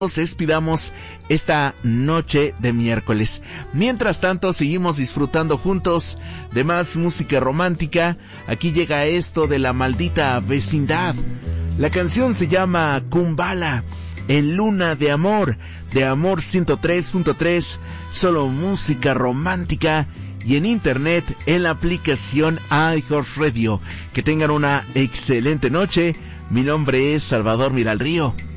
nos despidamos esta noche de miércoles. Mientras tanto, seguimos disfrutando juntos de más música romántica. Aquí llega esto de La Maldita Vecindad. La canción se llama Kumbala, en Luna de Amor 103.3, solo música romántica, y en internet en la aplicación iHeartRadio. Que tengan una excelente noche. Mi nombre es Salvador Miralrío.